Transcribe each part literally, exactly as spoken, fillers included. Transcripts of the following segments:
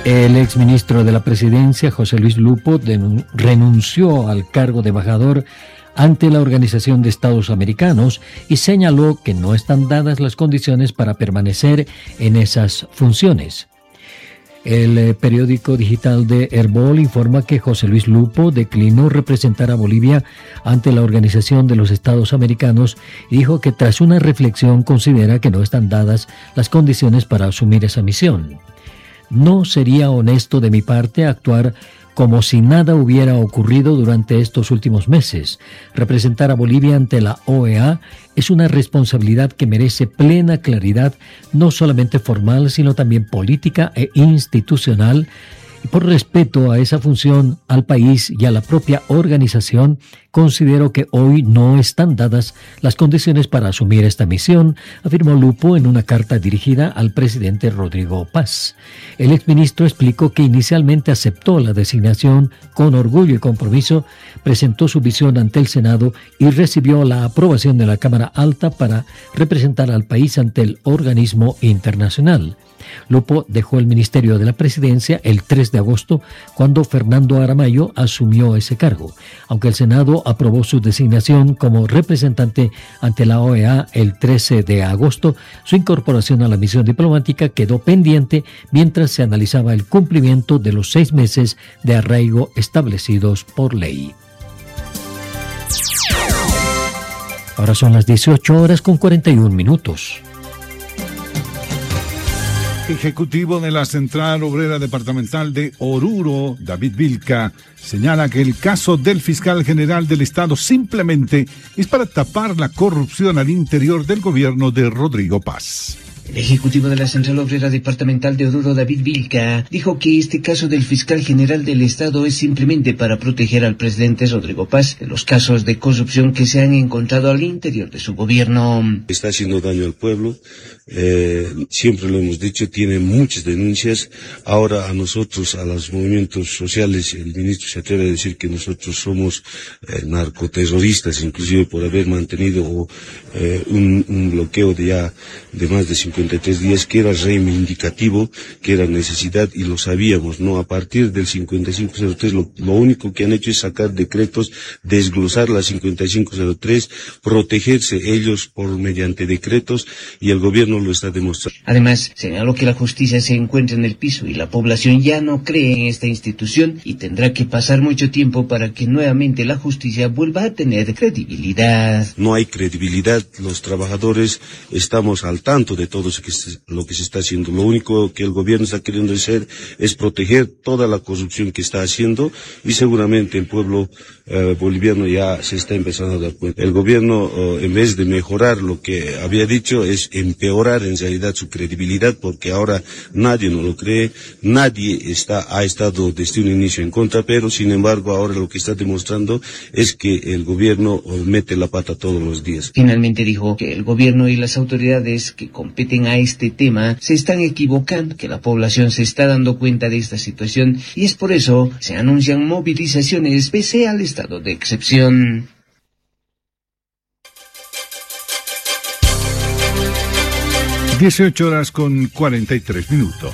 El exministro de la Presidencia, José Luis Lupo, denun- renunció al cargo de embajador ante la Organización de Estados Americanos y señaló que no están dadas las condiciones para permanecer en esas funciones. El eh, periódico digital de Herbol informa que José Luis Lupo declinó representar a Bolivia ante la Organización de los Estados Americanos y dijo que tras una reflexión considera que no están dadas las condiciones para asumir esa misión. No sería honesto de mi parte actuar como si nada hubiera ocurrido durante estos últimos meses. Representar a Bolivia ante la O E A es una responsabilidad que merece plena claridad, no solamente formal, sino también política e institucional. Y por respeto a esa función, al país y a la propia organización, considero que hoy no están dadas las condiciones para asumir esta misión, afirmó Lupo en una carta dirigida al presidente Rodrigo Paz. El exministro explicó que inicialmente aceptó la designación con orgullo y compromiso, presentó su visión ante el Senado y recibió la aprobación de la Cámara Alta para representar al país ante el organismo internacional. Lupo dejó el Ministerio de la Presidencia el tres de agosto, cuando Fernando Aramayo asumió ese cargo. Aunque el Senado aprobó su designación como representante ante la O E A el trece de agosto, su incorporación a la misión diplomática quedó pendiente mientras se analizaba el cumplimiento de los seis meses de arraigo establecidos por ley. Ahora son las dieciocho horas con cuarenta y un minutos. Ejecutivo de la Central Obrera Departamental de Oruro, David Vilca, señala que el caso del fiscal general del Estado simplemente es para tapar la corrupción al interior del gobierno de Rodrigo Paz. El ejecutivo de la Central Obrera Departamental de Oruro, David Vilca, dijo que este caso del fiscal general del Estado es simplemente para proteger al presidente Rodrigo Paz de los casos de corrupción que se han encontrado al interior de su gobierno. Está haciendo daño al pueblo, eh, siempre lo hemos dicho, tiene muchas denuncias. Ahora a nosotros, a los movimientos sociales, el ministro se atreve a decir que nosotros somos eh, narcoterroristas, inclusive por haber mantenido eh, un, un bloqueo de ya de más de cincuenta y tres días, que era reivindicativo, que era necesidad, y lo sabíamos, ¿no? A partir del cincuenta y cinco cero tres, lo, lo único que han hecho es sacar decretos, desglosar la cincuenta y cinco cero tres, protegerse ellos por mediante decretos, y el gobierno lo está demostrando. Además, señaló que la justicia se encuentra en el piso y la población ya no cree en esta institución y tendrá que pasar mucho tiempo para que nuevamente la justicia vuelva a tener credibilidad. No hay credibilidad, los trabajadores estamos al tanto de todo lo que se está haciendo. Lo único que el gobierno está queriendo hacer es proteger toda la corrupción que está haciendo, y seguramente el pueblo eh, boliviano ya se está empezando a dar cuenta. El gobierno, eh, en vez de mejorar lo que había dicho, es empeorar en realidad su credibilidad, porque ahora nadie no lo cree, nadie está ha estado desde un inicio en contra, pero sin embargo ahora lo que está demostrando es que el gobierno eh, mete la pata todos los días. Finalmente dijo que el gobierno y las autoridades que competen a este tema se están equivocando, que la población se está dando cuenta de esta situación y es por eso se anuncian movilizaciones pese al estado de excepción. dieciocho horas con cuarenta y tres minutos.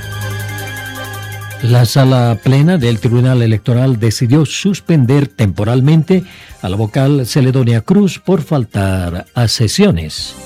La sala plena del Tribunal Electoral decidió suspender temporalmente a la vocal Celedonia Cruz por faltar a sesiones.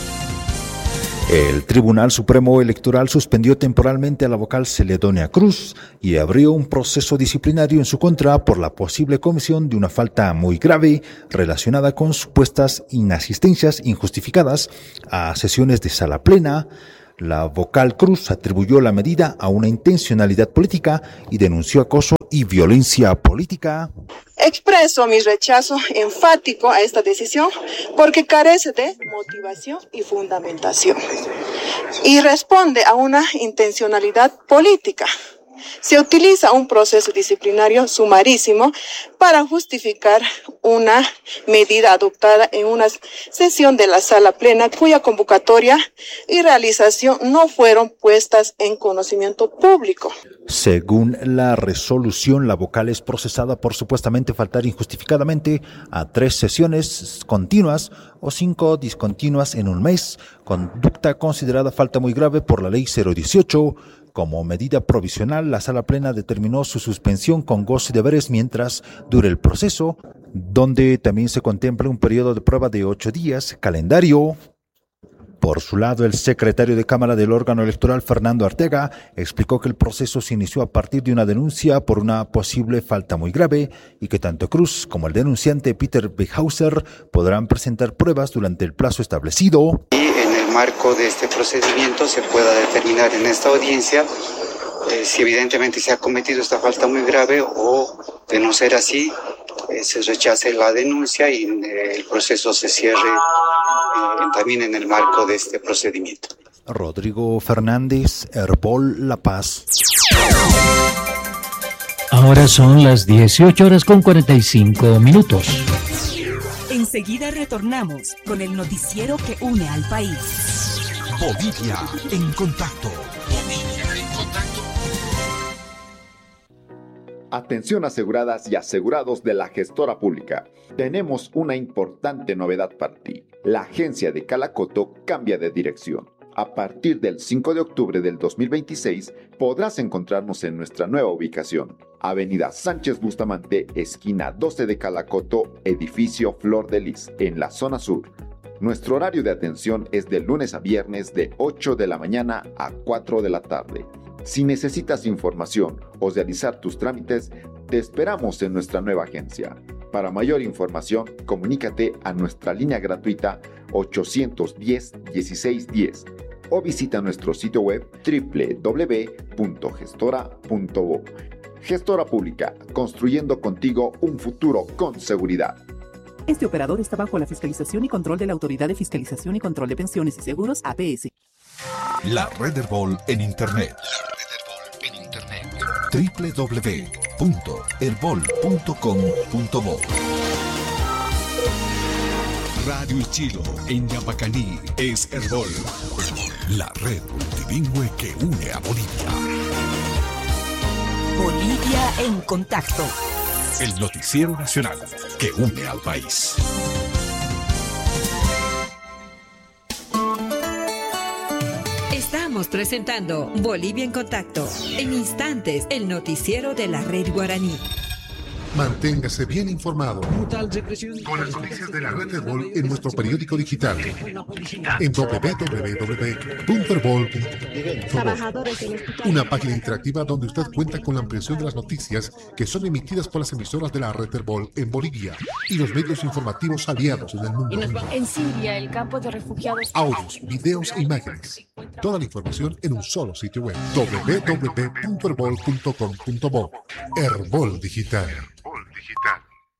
El Tribunal Supremo Electoral suspendió temporalmente a la vocal Celedonia Cruz y abrió un proceso disciplinario en su contra por la posible comisión de una falta muy grave relacionada con supuestas inasistencias injustificadas a sesiones de sala plena. La vocal Cruz atribuyó la medida a una intencionalidad política y denunció acoso y violencia política. Expreso mi rechazo enfático a esta decisión porque carece de motivación y fundamentación y responde a una intencionalidad política. Se utiliza un proceso disciplinario sumarísimo para justificar una medida adoptada en una sesión de la sala plena cuya convocatoria y realización no fueron puestas en conocimiento público. Según la resolución, la vocal es procesada por supuestamente faltar injustificadamente a tres sesiones continuas o cinco discontinuas en un mes, conducta considerada falta muy grave por la ley cero dieciocho, Como medida provisional, la Sala Plena determinó su suspensión con goce de haberes mientras dure el proceso, donde también se contempla un periodo de prueba de ocho días, calendario. Por su lado, el secretario de Cámara del órgano electoral, Fernando Arteaga, explicó que el proceso se inició a partir de una denuncia por una posible falta muy grave y que tanto Cruz como el denunciante Peter Beckhauser podrán presentar pruebas durante el plazo establecido. Y en el marco de este procedimiento se pueda determinar en esta audiencia eh, si evidentemente se ha cometido esta falta muy grave o, de no ser así, eh, se rechace la denuncia y eh, el proceso se cierre eh, también en el marco de este procedimiento. Rodrigo Fernández, Herbol La Paz. Ahora son las dieciocho horas con cuarenta y cinco minutos. Enseguida retornamos con el noticiero que une al país. Bolivia en contacto. Bolivia en contacto. Atención aseguradas y asegurados de la gestora pública. Tenemos una importante novedad para ti. La agencia de Calacoto cambia de dirección. A partir del cinco de octubre del dos mil veintiséis podrás encontrarnos en nuestra nueva ubicación. Avenida Sánchez Bustamante, esquina doce de Calacoto, edificio Flor de Lis, en la zona sur. Nuestro horario de atención es de lunes a viernes de ocho de la mañana a cuatro de la tarde. Si necesitas información o realizar tus trámites, te esperamos en nuestra nueva agencia. Para mayor información, comunícate a nuestra línea gratuita ochocientos diez, dieciséis diez o visita nuestro sitio web doble u doble u doble u punto gestora punto bo. Gestora Pública, construyendo contigo un futuro con seguridad. Este operador está bajo la fiscalización y control de la Autoridad de Fiscalización y Control de Pensiones y Seguros, A P S. La Red Herbol en Internet. La Red Herbol en Internet. doble u doble u doble u punto herbol punto com punto bo. Radio Ichilo en Yapacaní es Herbol. La red multilingüe que une a Bolivia. Bolivia en contacto. El noticiero nacional que une al país. Estamos presentando Bolivia en contacto. En instantes, el noticiero de la red guaraní. Manténgase bien informado con las noticias de la Red Herbol en nuestro periódico digital en doble u doble u doble u punto herbol punto bo. Una página interactiva donde usted cuenta con la ampliación de las noticias que son emitidas por las emisoras de la Red Herbol en Bolivia y los medios informativos aliados en el mundo. En Siria, el campo de refugiados. Audios, videos e imágenes. Toda la información en un solo sitio web. doble u doble u doble u punto herbol punto com punto bo. Herbol Digital. Digital.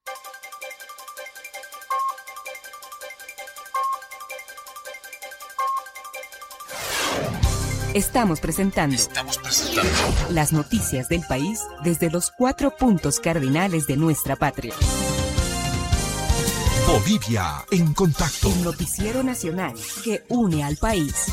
Estamos presentando, Estamos presentando las noticias del país desde los cuatro puntos cardinales de nuestra patria. Bolivia en contacto. El noticiero nacional que une al país.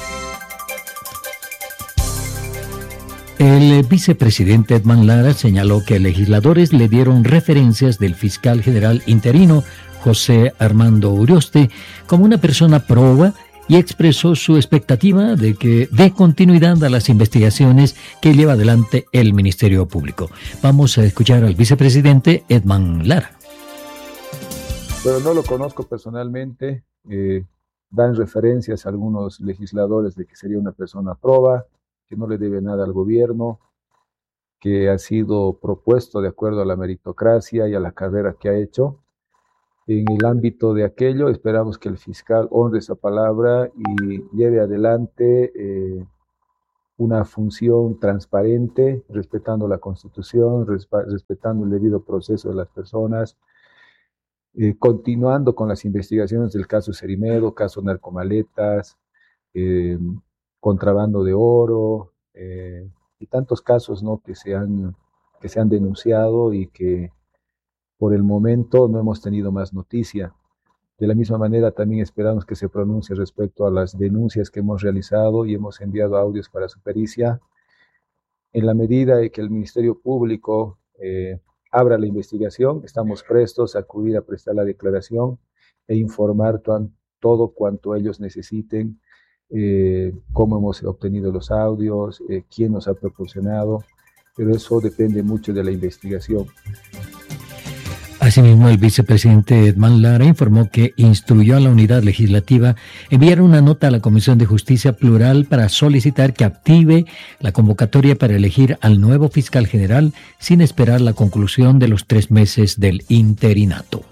El vicepresidente Edman Lara señaló que legisladores le dieron referencias del fiscal general interino José Armando Urioste como una persona proba y expresó su expectativa de que dé continuidad a las investigaciones que lleva adelante el Ministerio Público. Vamos a escuchar al vicepresidente Edman Lara. Pero no lo conozco personalmente. Eh, dan referencias a algunos legisladores de que sería una persona proba, que no le debe nada al gobierno, que ha sido propuesto de acuerdo a la meritocracia y a la carrera que ha hecho. En el ámbito de aquello, esperamos que el fiscal honre esa palabra y lleve adelante eh, una función transparente, respetando la Constitución, resp- respetando el debido proceso de las personas, eh, continuando con las investigaciones del caso Cerimedo, caso Narcomaletas, eh, contrabando de oro, eh, y tantos casos, ¿no?, que se han, que se han denunciado y que por el momento no hemos tenido más noticia. De la misma manera también esperamos que se pronuncie respecto a las denuncias que hemos realizado y hemos enviado audios para su pericia. En la medida de que el Ministerio Público eh, abra la investigación, estamos prestos a acudir a prestar la declaración e informar todo cuanto ellos necesiten eh, cómo hemos obtenido los audios, eh, quién nos ha proporcionado, pero eso depende mucho de la investigación. Asimismo, el vicepresidente Edman Lara informó que instruyó a la unidad legislativa enviar una nota a la Comisión de Justicia Plural para solicitar que active la convocatoria para elegir al nuevo fiscal general sin esperar la conclusión de los tres meses del interinato.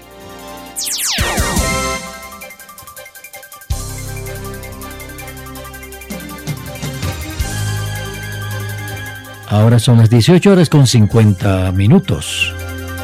Ahora son las dieciocho horas con cincuenta minutos.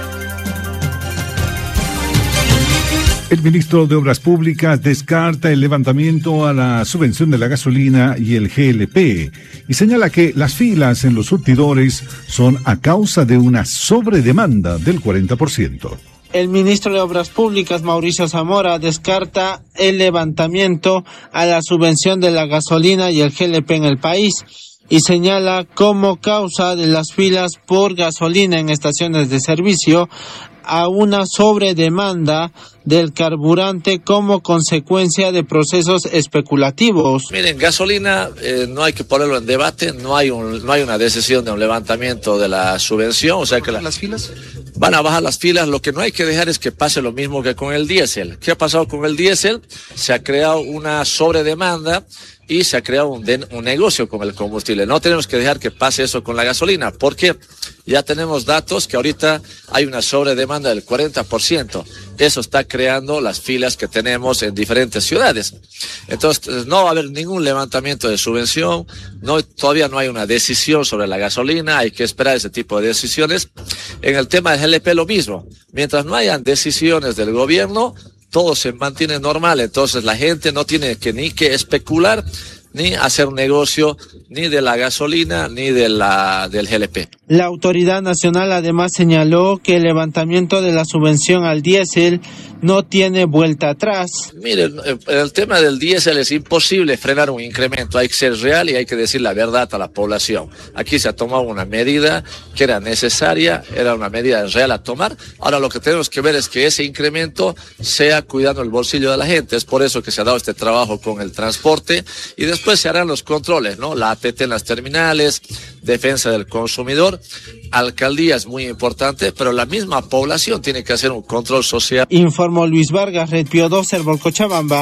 El ministro de Obras Públicas descarta el levantamiento a la subvención de la gasolina y el G L P y señala que las filas en los surtidores son a causa de una sobredemanda del cuarenta por ciento. El ministro de Obras Públicas, Mauricio Zamora, descarta el levantamiento a la subvención de la gasolina y el G L P en el país y señala como causa de las filas por gasolina en estaciones de servicio a una sobredemanda del carburante como consecuencia de procesos especulativos. Miren, gasolina eh, no hay que ponerlo en debate, no hay un, no hay una decisión de un levantamiento de la subvención, o sea que la, las filas van a bajar las filas. Lo que no hay que dejar es que pase lo mismo que con el diésel. ¿Qué ha pasado con el diésel? Se ha creado una sobredemanda y se ha creado un, de, un negocio con el combustible. No tenemos que dejar que pase eso con la gasolina, porque ya tenemos datos que ahorita hay una sobredemanda del cuarenta por ciento. Eso está creando las filas que tenemos en diferentes ciudades. Entonces, no va a haber ningún levantamiento de subvención, no, todavía no hay una decisión sobre la gasolina, hay que esperar ese tipo de decisiones. En el tema del G L P lo mismo. Mientras no hayan decisiones del gobierno, todo se mantiene normal, entonces la gente no tiene que ni que especular, ni hacer negocio, ni de la gasolina, ni de la, del G L P. La autoridad nacional además señaló que el levantamiento de la subvención al diésel no tiene vuelta atrás. Miren, el tema del diésel es imposible frenar un incremento, hay que ser real y hay que decir la verdad a la población. Aquí se ha tomado una medida que era necesaria, era una medida real a tomar. Ahora lo que tenemos que ver es que ese incremento sea cuidando el bolsillo de la gente. Es por eso que se ha dado este trabajo con el transporte y después se harán los controles, ¿no? La A P T en las terminales, defensa del consumidor. Alcaldía es muy importante, pero la misma población tiene que hacer un control social. Informó Luis Vargas, Red Pío dos, Herbol Cochabamba.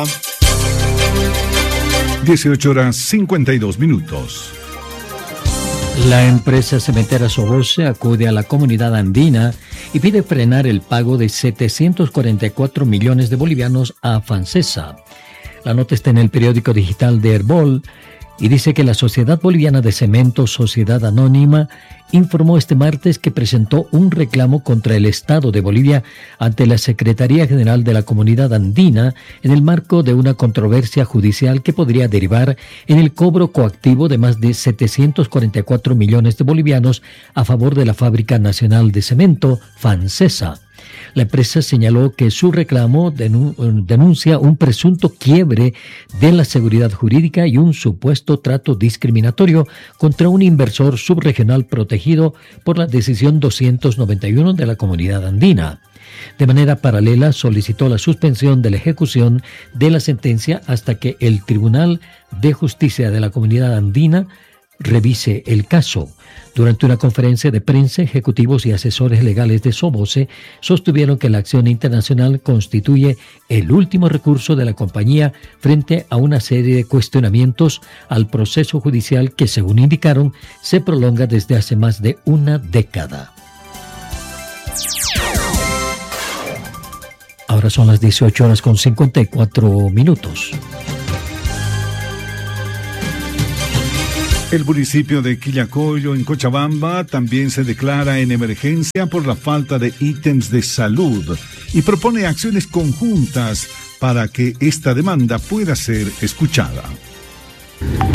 dieciocho horas cincuenta y dos minutos. La empresa cementera Soboce acude a la comunidad andina y pide frenar el pago de setecientos cuarenta y cuatro millones de bolivianos a FANSESA. La nota está en el periódico digital de Herbol y dice que la Sociedad Boliviana de Cemento, Sociedad Anónima, informó este martes que presentó un reclamo contra el Estado de Bolivia ante la Secretaría General de la Comunidad Andina en el marco de una controversia judicial que podría derivar en el cobro coactivo de más de setecientos cuarenta y cuatro millones de bolivianos a favor de la Fábrica Nacional de Cemento, FANSESA. La empresa señaló que su reclamo denuncia un presunto quiebre de la seguridad jurídica y un supuesto trato discriminatorio contra un inversor subregional protegido por la decisión doscientos noventa y uno de la Comunidad Andina. De manera paralela, solicitó la suspensión de la ejecución de la sentencia hasta que el Tribunal de Justicia de la Comunidad Andina revise el caso. Durante una conferencia de prensa, ejecutivos y asesores legales de Soboce sostuvieron que la acción internacional constituye el último recurso de la compañía frente a una serie de cuestionamientos al proceso judicial que, según indicaron, se prolonga desde hace más de una década. Ahora son las dieciocho horas con cincuenta y cuatro minutos. El municipio de Quillacollo, en Cochabamba, también se declara en emergencia por la falta de ítems de salud y propone acciones conjuntas para que esta demanda pueda ser escuchada.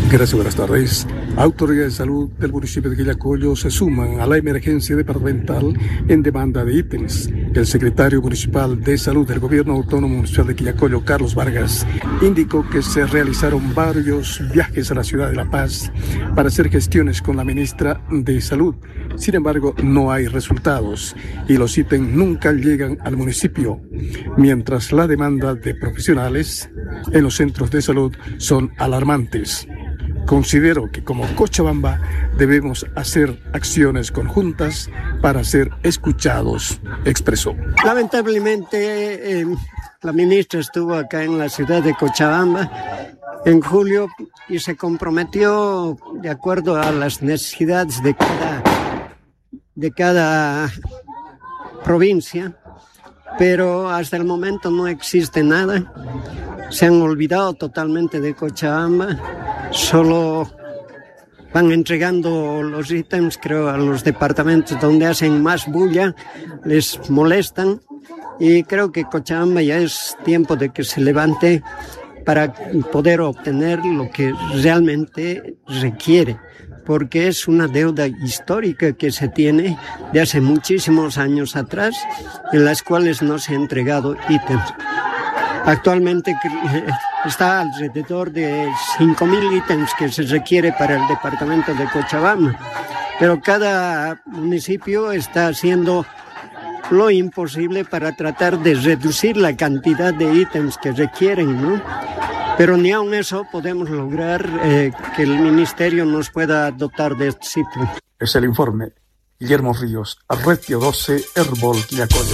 Gracias, buenas tardes. Autoridades de salud del municipio de Quillacollo se suman a la emergencia departamental en demanda de ítems. El secretario municipal de salud del gobierno autónomo municipal de Quillacollo, Carlos Vargas, indicó que se realizaron varios viajes a la ciudad de La Paz para hacer gestiones con la ministra de Salud. Sin embargo, no hay resultados y los ítems nunca llegan al municipio, mientras la demanda de profesionales en los centros de salud son alarmantes. Considero que como Cochabamba debemos hacer acciones conjuntas para ser escuchados, expresó. Lamentablemente, eh, la ministra estuvo acá en la ciudad de Cochabamba en julio y se comprometió de acuerdo a las necesidades de cada, de cada provincia, pero hasta el momento no existe nada. Se han olvidado totalmente de Cochabamba. Solo van entregando los ítems, creo, a los departamentos donde hacen más bulla, les molestan y creo que Cochabamba ya es tiempo de que se levante para poder obtener lo que realmente requiere, porque es una deuda histórica que se tiene de hace muchísimos años atrás, en las cuales no se han entregado ítems. Actualmente está alrededor de cinco mil ítems que se requiere para el departamento de Cochabamba, pero cada municipio está haciendo lo imposible para tratar de reducir la cantidad de ítems que requieren, ¿no? Pero ni aun eso podemos lograr eh, que el ministerio nos pueda dotar de estos ítems. Es el informe. Guillermo Ríos, Arretio doce, Herbol, Quillacollo.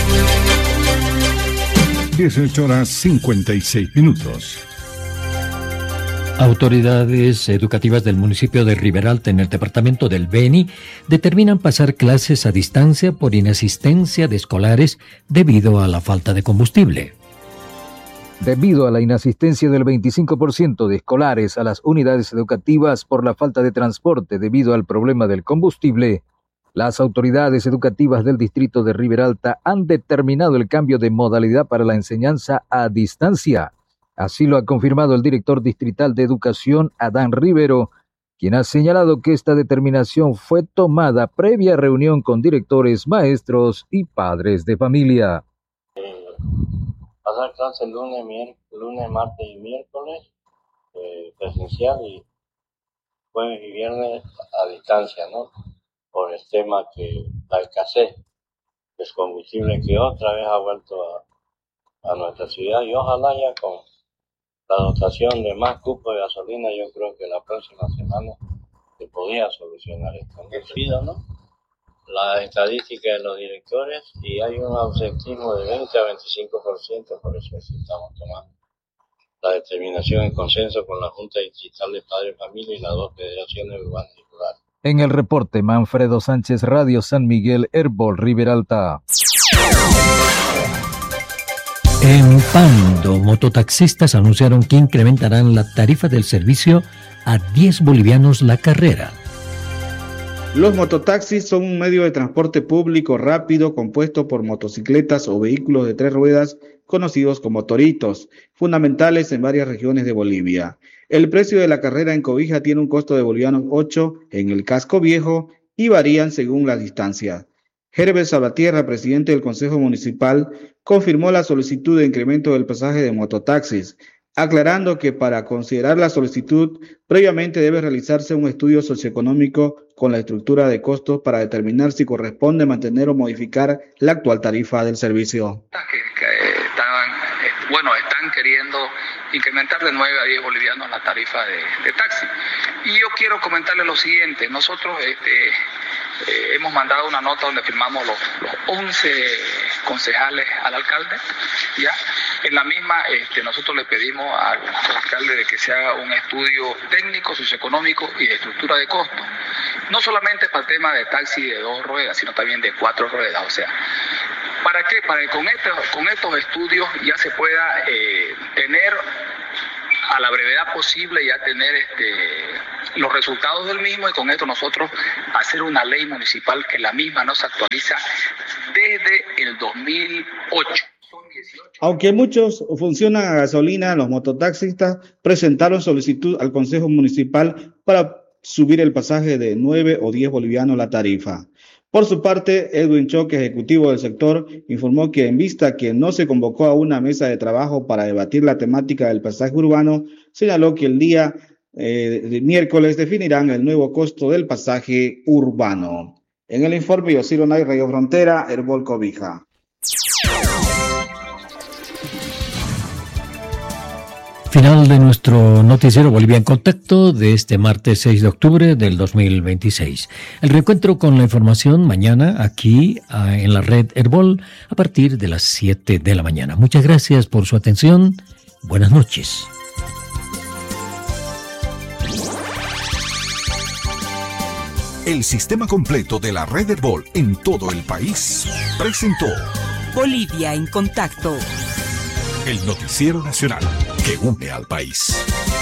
dieciocho horas cincuenta y seis minutos. Autoridades educativas del municipio de Riberalta, en el departamento del Beni, determinan pasar clases a distancia por inasistencia de escolares debido a la falta de combustible. Debido a la inasistencia del veinticinco por ciento de escolares a las unidades educativas por la falta de transporte debido al problema del combustible, las autoridades educativas del distrito de Riberalta han determinado el cambio de modalidad para la enseñanza a distancia. Así lo ha confirmado el director distrital de Educación, Adán Rivero, quien ha señalado que esta determinación fue tomada previa reunión con directores, maestros y padres de familia. Eh, pasar clases lunes, miércoles, lunes, martes y miércoles, eh, presencial, y jueves y viernes a distancia, ¿no? Por el tema que la escasez de combustible que otra vez ha vuelto a, a nuestra ciudad, y ojalá ya con la dotación de más cupos de gasolina, yo creo que la próxima semana se podía solucionar esto. Debido, ¿no? La estadística de los directores, y hay un ausentismo de veinte a veinticinco por ciento, por eso estamos tomando la determinación en consenso con la Junta Distrital de Padres de Familia y las dos federaciones urbanas y rurales. En el reporte, Manfredo Sánchez, Radio San Miguel, Herbol, Riberalta. En Pando, mototaxistas anunciaron que incrementarán la tarifa del servicio a diez bolivianos la carrera. Los mototaxis son un medio de transporte público rápido compuesto por motocicletas o vehículos de tres ruedas conocidos como toritos, fundamentales en varias regiones de Bolivia. El precio de la carrera en Cobija tiene un costo de bolivianos ocho en el casco viejo y varían según la distancia. Herbert Salvatierra, presidente del Consejo Municipal, confirmó la solicitud de incremento del pasaje de mototaxis, aclarando que para considerar la solicitud, previamente debe realizarse un estudio socioeconómico con la estructura de costos para determinar si corresponde mantener o modificar la actual tarifa del servicio. Que, que estaban, eh, bueno, están queriendo incrementar de nueve a diez bolivianos la tarifa de, de taxi. Y yo quiero comentarles lo siguiente: nosotros este, eh, hemos mandado una nota donde firmamos los, los once concejales al alcalde, ¿ya? En la misma, este, nosotros le pedimos al alcalde de que se haga un estudio técnico, socioeconómico y de estructura de costos. No solamente para el tema de taxi de dos ruedas, sino también de cuatro ruedas. O sea, ¿para qué? Para que con, este, con estos estudios ya se pueda eh, tener a la brevedad posible, ya tener este, los resultados del mismo, y con esto nosotros hacer una ley municipal que la misma no se actualiza desde el dos mil ocho. Aunque muchos funcionan a gasolina, los mototaxistas presentaron solicitud al Consejo Municipal para subir el pasaje de nueve o diez bolivianos la tarifa. Por su parte, Edwin Choque, ejecutivo del sector, informó que en vista que no se convocó a una mesa de trabajo para debatir la temática del pasaje urbano, señaló que el día eh, de miércoles definirán el nuevo costo del pasaje urbano. En el informe, Yosiro Nay, Radio Frontera, Herbol Cobija. Final de nuestro noticiero Bolivia en Contacto de este martes seis de octubre del dos mil veintiséis. El reencuentro con la información mañana aquí en la red Herbol a partir de las siete de la mañana. Muchas gracias por su atención. Buenas noches. El sistema completo de la red Herbol en todo el país presentó Bolivia en Contacto, el noticiero nacional que une al país.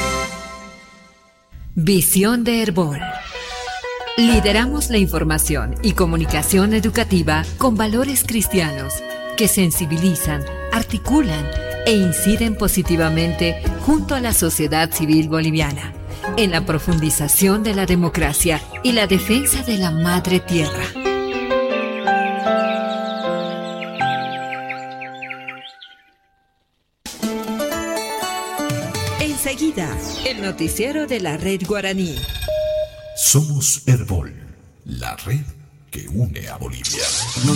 Visión de Herbol. Lideramos la información y comunicación educativa con valores cristianos que sensibilizan, articulan e inciden positivamente junto a la sociedad civil boliviana en la profundización de la democracia y la defensa de la madre tierra. Enseguida, el noticiero de la Red Guaraní. Somos Herbol, la red que une a Bolivia.